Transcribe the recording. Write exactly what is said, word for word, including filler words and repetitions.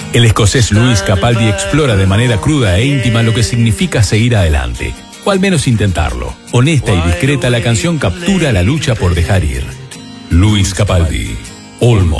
El escocés Lewis Capaldi explora de manera cruda e íntima lo que significa seguir adelante, o al menos intentarlo. Honesta y discreta, la canción captura la lucha por dejar ir. Lewis Capaldi, Almost.